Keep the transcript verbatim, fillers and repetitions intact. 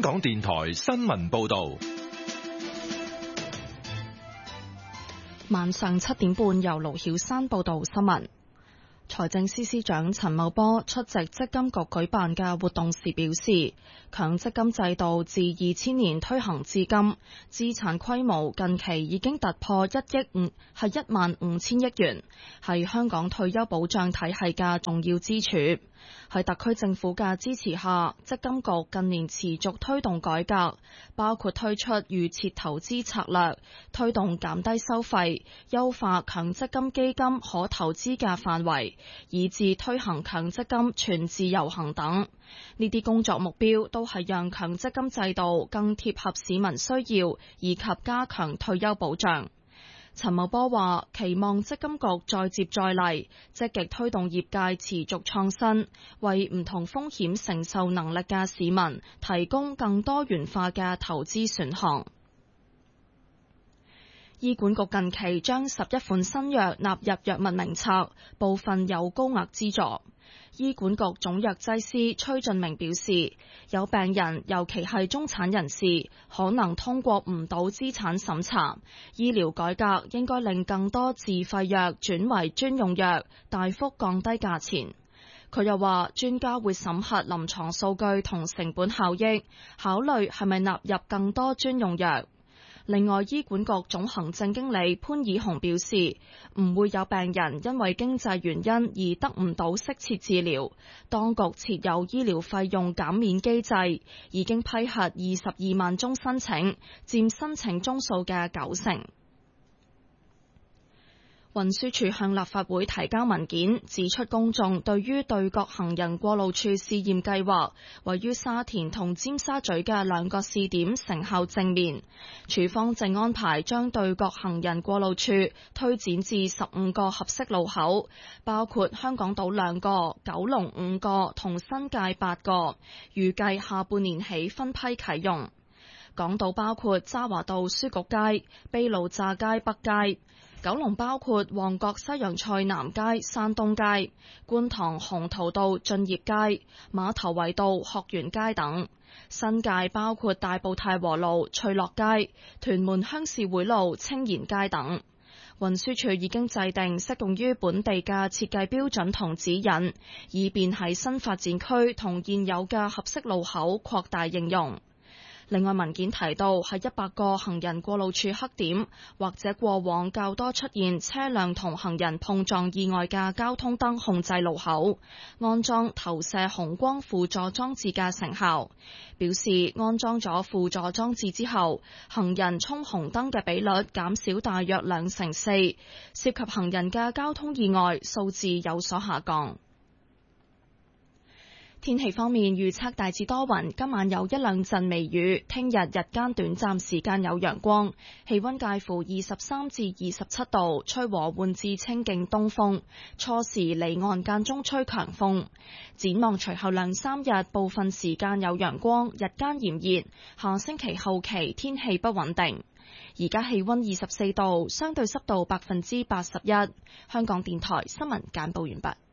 港電台新聞報道。 晚上七點半，由盧曉山報道新聞。財政司司長陳茂波出席積金局舉辦嘅活動時表示，強積金制度自二千年推行至今，資產規模近期已經突破一億五，係一萬五千億元，係香港退休保障體系嘅重要支柱。喺特區政府嘅支持下，積金局近年持續推動改革，包括推出預設投資策略，推動減低收費，優化強積金基金可投資嘅範圍，以至推行強積金全自由行等。呢啲工作目標都係讓強積金制度更貼合市民需要，以及加強退休保障。陳茂波話：期望積金局再接再厲，積極推動業界持續創新，為唔同風險承受能力嘅市民提供更多元化嘅投資選項。醫管局近期將十一款新藥納入藥物名冊，部分有高額資助。醫管局總藥劑師崔俊明表示，有病人，尤其係中產人士，可能通過唔到資產審查。醫療改革應該令更多自費藥轉為專用藥，大幅降低價錢。佢又話，專家會審核臨床數據同成本效益，考慮係咪納入更多專用藥。另外，醫管局總行政經理潘以雄表示，唔會有病人因為經濟原因而得唔到適切治療。當局設有醫療費用減免機制，已經批核二十二萬宗申請，佔申請宗數嘅九成。運輸署向立法會提交文件，指出公眾對於對角行人過路處試驗計劃位於沙田同尖沙咀嘅兩個試點成效正面，署方正安排將對角行人過路處推展至十五個合適路口，包括香港島兩個、九龍五個同新界八個，預計下半年起分批啟用。港島包括渣華道書局街、卑路乍街北街。九龍包括旺角西洋菜南街、山東街、觀塘鴻圖道駿業街、馬頭圍道學園街等；新界包括大埔太和路翠樂街、屯門鄉事會路青賢街等。運輸署已經制定適用於本地嘅設計標準同指引，以便喺新發展區同現有嘅合適路口擴大應用。另外，文件提到喺一百個行人過路處黑點或者過往較多出現車輛同行人碰撞意外嘅交通燈控制路口，安裝投射紅光輔助裝置嘅成效。表示安裝咗輔助裝置之後，行人衝紅燈嘅比率減少大約兩成四，涉及行人嘅交通意外數字有所下降。天氣方面，預測大致多雲，今晚有一兩陣微雨，聽日日間短暫時間有陽光，氣溫介乎二十三至二十七度，吹和緩至清勁東風，初時離岸間中吹強風。展望隨後兩三日，部分時間有陽光，日間炎熱，下星期後期天氣不穩定。而家氣溫二十四度，相對濕度百分之八十一。香港電台新聞簡報完畢。